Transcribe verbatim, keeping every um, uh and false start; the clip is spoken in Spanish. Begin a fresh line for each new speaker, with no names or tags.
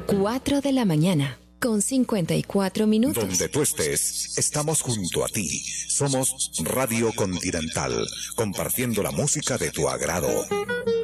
cuatro de la mañana, con cincuenta y cuatro minutos.
Donde tú estés, estamos junto a ti. Somos Radio Continental, compartiendo la música de tu agrado.